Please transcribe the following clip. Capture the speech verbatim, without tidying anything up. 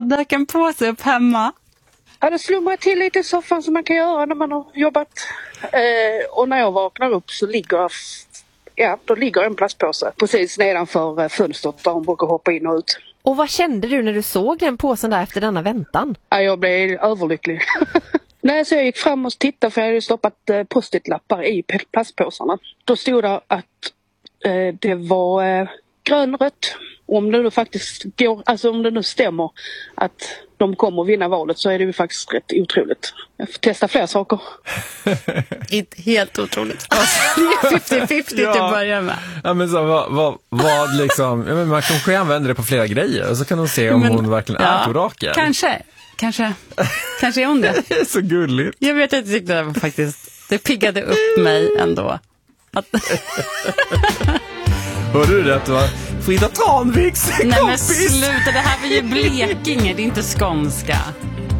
dök en påse upp hemma. Ja, det slumrar till lite i soffan som man kan göra när man har jobbat. Eh, och när jag vaknar upp så ligger, ja, då ligger en plastpåse precis nedanför fönstret där hon brukar hoppa in och ut. Och vad kände du när du såg den påsen där efter denna väntan? Ja, jag blev överlycklig. Nej, så jag gick fram och tittade för jag hade stoppat eh, post-it-lappar i plastpåsarna. Då stod det att eh, det var eh, grönrött. Om det nu faktiskt går, alltså om det nu stämmer att de kommer att vinna valet så är det ju faktiskt rätt otroligt. Jag får testa fler saker. Inte helt otroligt. Det är femtio femtio Ja. till att börja med. Ja, men så, vad, vad, vad liksom, ja, men man kanske använder det på flera grejer och så kan de se om Men, hon verkligen ja, är ett orakel. Kanske, kanske, kanske är hon det. Det är så gulligt. Jag vet att jag tyckte det var faktiskt, det piggade upp mig ändå. Att... Hörde du det att det var Frida Tranviks Nej men kompis? sluta, det här var ju Blekinge, det är inte skånska.